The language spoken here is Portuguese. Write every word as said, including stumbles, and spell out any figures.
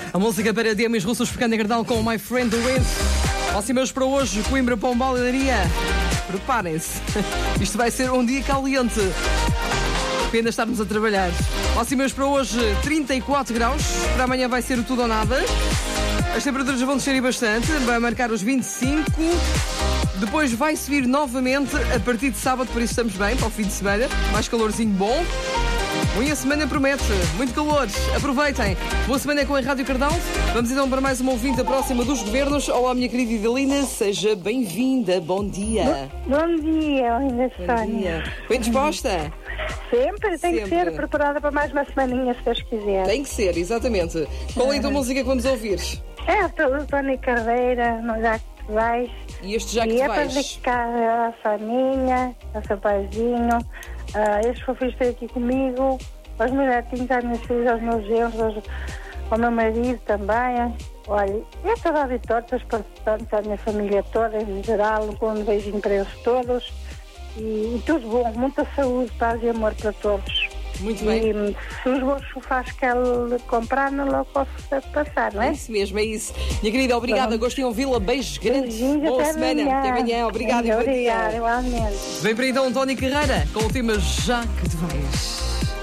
A música para Demis Russos Fecanda Gardal com My Friend The Wind. Próximos para hoje, Coimbra, Pombal e Leiria. Preparem-se. Isto vai ser um dia caliente. Pena estarmos a trabalhar. Próximos para hoje, trinta e quatro graus. Para amanhã vai ser o tudo ou nada. As temperaturas vão descer bastante. Vai marcar os vinte e cinco. Depois vai subir novamente a partir de sábado, por isso estamos bem para o fim de semana. Mais calorzinho bom. Boa semana promete, muito calor, aproveitem. Boa semana com a Rádio Cardal. Vamos então para mais uma ouvinte próxima dos governos. Olá, minha querida Idalina, seja bem-vinda, bom dia. Bom, bom dia, ainda Sónia. Bem disposta? Sempre, tem Sempre. que ser preparada para mais uma semaninha, se Deus quiser. Tem que ser, exatamente. Qual é então a música que vamos ouvir? É pelo Tony Carreira, no Já Que Te Vais. E este Já Que E Te é para Vais? dedicar à Soninha, ao seu paizinho, a estes fofinhos que estão aqui comigo, aos meus netinhos, às minhas filhas, aos meus genros, ao meu marido também. Olha, e a toda a Vitória, aos participantes, à minha família toda, em geral, com um beijinho para eles todos. E, e tudo bom, muita saúde, paz e amor para todos. Muito bem. E se os bons sofás que ele comprar, não logo posso passar, não é? É isso mesmo, é isso. Minha querida, obrigada, gostei de ouvi-la. Beijos grandes. Beijinhos, Boa até semana. amanhã. Até amanhã. Obrigada. e bom dia. Obrigada, igualmente. Vem para então Tony Carreira com o tema Já Que Te Vais.